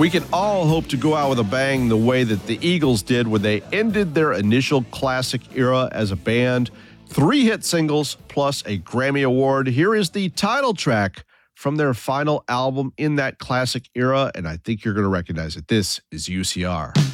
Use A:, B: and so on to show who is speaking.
A: We can all hope to go out with a bang the way that the Eagles did when they ended their initial classic era as a band. 3 hit singles plus a Grammy Award. Here is the title track from their final album in that classic era, and I think you're going to recognize it. This is UCR.